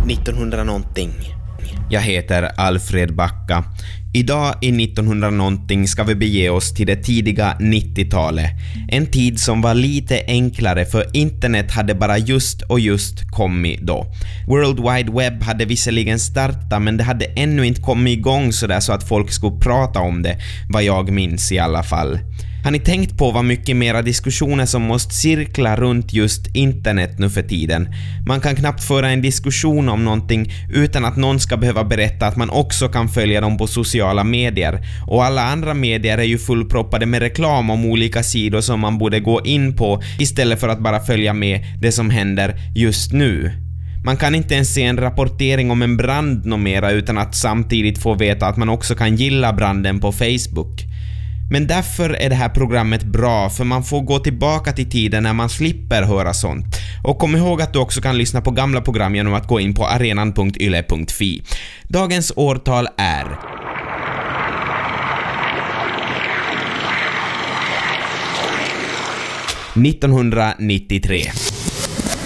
1900 någonting. Jag heter Alfred Backa. Idag i 1900 någonting ska vi bege oss till det tidiga 90-talet. En tid som var lite enklare för internet hade bara just kommit då. World Wide Web hade visserligen startat, men det hade ännu inte kommit igång så där så att folk skulle prata om det, vad jag minns i alla fall. Har ni tänkt på vad mycket mera diskussioner som måste cirkla runt just internet nu för tiden? Man kan knappt föra en diskussion om någonting utan att någon ska behöva berätta att man också kan följa dem på sociala medier. Och alla andra medier är ju fullproppade med reklam om olika sidor som man borde gå in på istället för att bara följa med det som händer just nu. Man kan inte ens se en rapportering om en brand något mera utan att samtidigt få veta att man också kan gilla branden på Facebook. Men därför är det här programmet bra, för man får gå tillbaka till tiden när man slipper höra sånt. Och kom ihåg att du också kan lyssna på gamla program genom att gå in på arenan.yle.fi. Dagens årtal är 1993.